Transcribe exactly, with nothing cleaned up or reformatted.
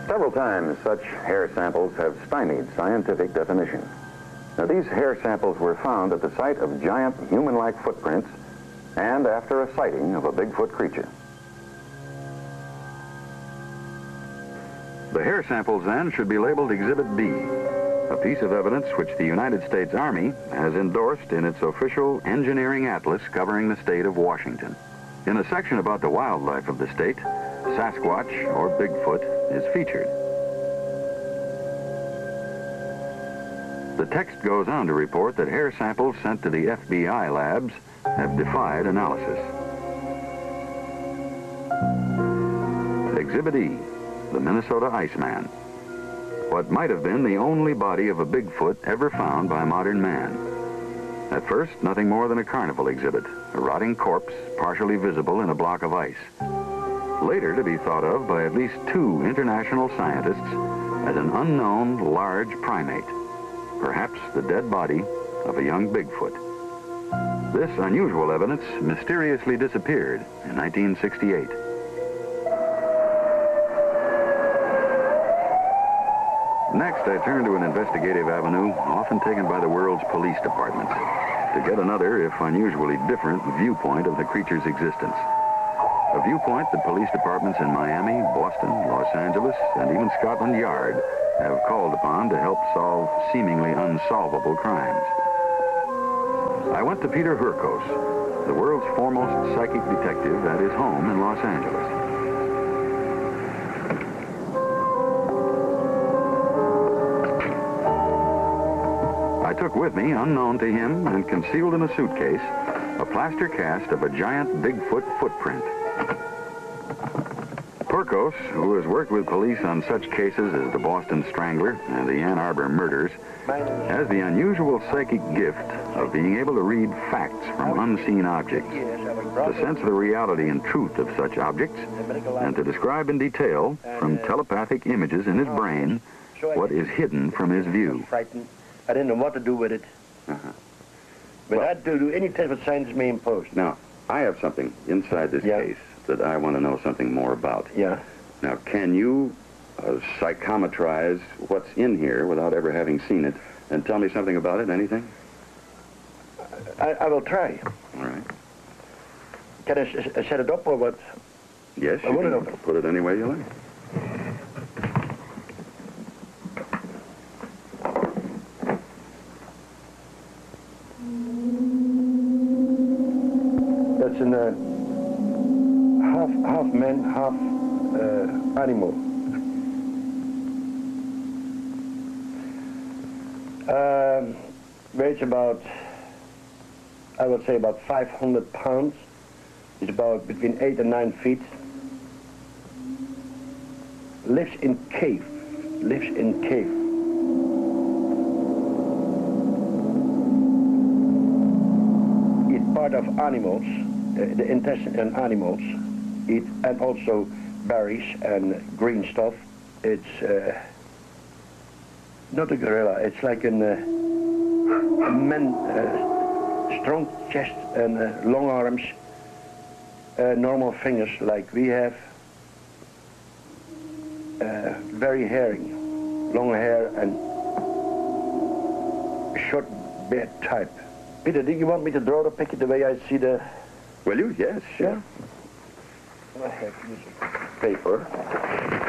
Several times, such hair samples have stymied scientific definition. Now, these hair samples were found at the site of giant human-like footprints and after a sighting of a Bigfoot creature. The hair samples, then, should be labeled Exhibit B, a piece of evidence which the United States Army has endorsed in its official engineering atlas covering the state of Washington. In a section about the wildlife of the state, Sasquatch, or Bigfoot, is featured. The text goes on to report that hair samples sent to the F B I labs have defied analysis. Exhibit E, the Minnesota Iceman. What might have been the only body of a Bigfoot ever found by modern man. At first, nothing more than a carnival exhibit, a rotting corpse partially visible in a block of ice. Later to be thought of by at least two international scientists as an unknown large primate, perhaps the dead body of a young Bigfoot. This unusual evidence mysteriously disappeared in nineteen sixty-eight. Next, I turn to an investigative avenue often taken by the world's police departments to get another, if unusually different, viewpoint of the creature's existence. A viewpoint that police departments in Miami, Boston, Los Angeles, and even Scotland Yard have called upon to help solve seemingly unsolvable crimes. I went to Peter Hurkos, the world's foremost psychic detective, at his home in Los Angeles. I took with me, unknown to him and concealed in a suitcase, a plaster cast of a giant Bigfoot footprint. Hurkos, who has worked with police on such cases as the Boston Strangler and the Ann Arbor murders, has the unusual psychic gift of being able to read facts from unseen objects, to sense the reality and truth of such objects, and to describe in detail, from telepathic images in his brain, what is hidden from his view. I didn't know what to do with it. Uh-huh. But Well, I'd do, do any test of science may impose. Now, I have something inside this Yeah. case that I want to know something more about. Yeah. Now, can you uh, psychometrize what's in here without ever having seen it and tell me something about it, anything? I, I will try. All right. Can I s- s- set it up or what? Yes, I you want can to know. put it any way you like. That's in a half half man, half uh, animal. Um, weighs about, I would say about five hundred pounds. It's about between eight and nine feet. Lives in cave. Lives in cave. Eat part of animals, uh, the intestine and animals. Eat and also berries and green stuff. It's uh, not a gorilla. It's like an, uh, a man, uh, strong chest and uh, long arms, uh, normal fingers like we have. Uh, very hairy, long hair and short beard type. Peter, do you want me to draw the picture the way I see the... Will you? Yes, sure. I have used paper.